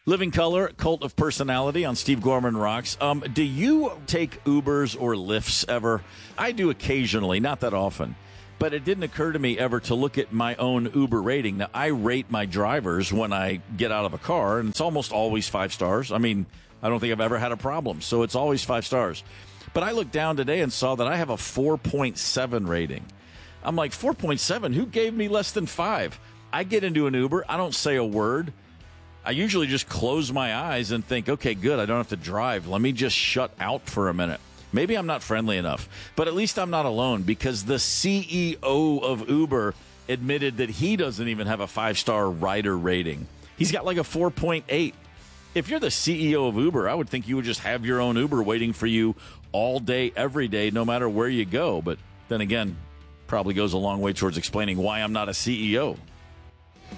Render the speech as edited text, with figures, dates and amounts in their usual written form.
Living Color, Cult of Personality on Steve Gorman Rocks. Do you take Ubers or Lyfts ever? I do occasionally, not that often. But it didn't occur to me ever to look at my own Uber rating. Now, I rate my drivers when I get out of a car, and it's almost always 5 stars. I mean, I don't think I've ever had a problem, so it's always 5 stars. But I looked down today and saw that I have a 4.7 rating. I'm like, 4.7? Who gave me less than 5? I get into an Uber. I don't say a word. I usually just close my eyes and think, okay, good, I don't have to drive. Let me just shut out for a minute. Maybe I'm not friendly enough, but at least I'm not alone, because the CEO of Uber admitted that he doesn't even have a 5-star rider rating. He's got like a 4.8. If you're the CEO of Uber, I would think you would just have your own Uber waiting for you all day, every day, no matter where you go. But then again, probably goes a long way towards explaining why I'm not a CEO.